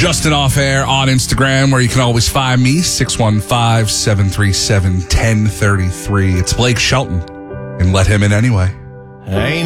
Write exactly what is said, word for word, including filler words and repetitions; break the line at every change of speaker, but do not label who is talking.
Justin Off Air on Instagram, where you can always find me, six one five, seven three seven, one zero three three. It's Blake Shelton, and let him in anyway.
Hey.